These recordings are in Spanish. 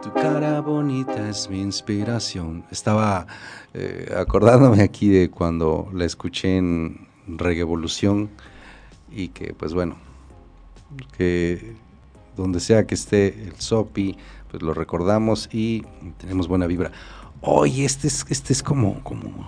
Tu cara bonita es mi inspiración. Estaba acordándome aquí de cuando la escuché en Regevolución y que, pues bueno, que donde sea que esté el Sopi, pues lo recordamos y tenemos buena vibra. Oye, este es como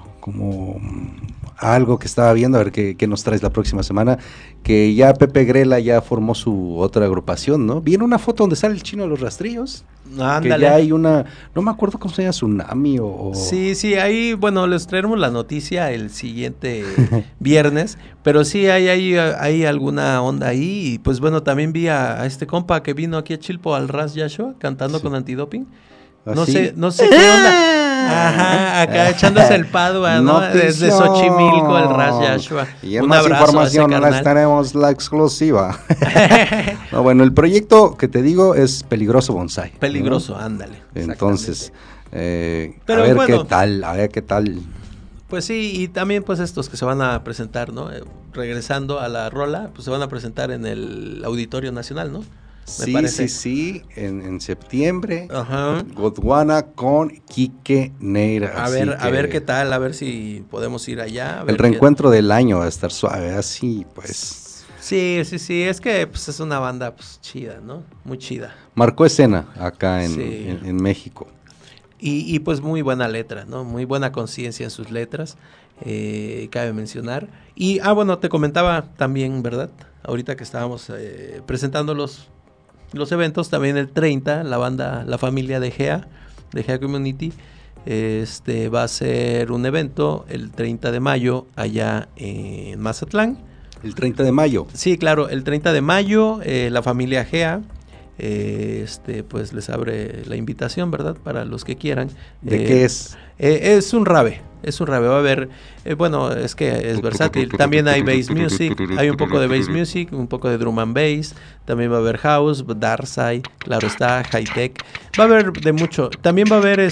algo que estaba viendo, a ver qué nos traes la próxima semana, que ya Pepe Grela ya formó su otra agrupación, ¿no? Vi en una foto donde sale el Chino de los Rastrillos, Ándale. que ya hay una, no me acuerdo cómo se llama, Tsunami o... Sí, ahí, bueno, les traeremos la noticia el siguiente viernes, pero sí hay alguna onda ahí, y pues bueno, también vi a este compa que vino aquí a Chilpo, al Ras Yashua, cantando Sí. con Antidoping. ¿Ah, No sí? sé qué onda. Ajá, acá echándose el Padua, ¿no? Desde Xochimilco, el Ras Yashua. Y en Un más abrazo información a ese les carnal. tenemos la exclusiva. No, bueno, el proyecto que te digo es Peligroso Bonsai. Peligroso, ¿no? ándale. Entonces, Pero a ver bueno, qué tal. pues sí, y también pues estos que se van a presentar, ¿no? Regresando a la rola, pues se van a presentar en el Auditorio Nacional, ¿no? Me parece. Sí, en septiembre, Ajá. Gondwana con Quique Neira. A ver qué tal, a ver si podemos ir allá. A ver El reencuentro del año va a estar suave, así pues. Sí, es que pues, es una banda pues chida, ¿no? Muy chida. Marcó escena acá Sí. en México. Y pues muy buena letra, ¿no? Muy buena conciencia en sus letras, cabe mencionar. Y, bueno, te comentaba también, ¿verdad? Ahorita que estábamos presentando los eventos, también el 30, la familia de GEA Community, va a ser un evento el 30 de mayo allá en Mazatlán. El 30 de mayo. Sí, claro, el 30 de mayo, la familia GEA, pues les abre la invitación, ¿verdad? Para los que quieran. ¿De qué es? Es un rave, va a haber, bueno, es que es versátil. También hay bass music, hay un poco de bass music, un poco de drum and bass, también va a haber house, darkside, claro está, high tech, va a haber de mucho. También va a haber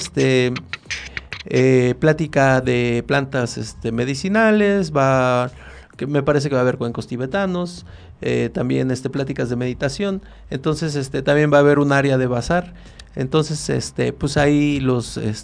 plática de plantas medicinales, que me parece que va a haber cuencos tibetanos, también pláticas de meditación. Entonces también va a haber un área de bazar. Entonces pues ahí los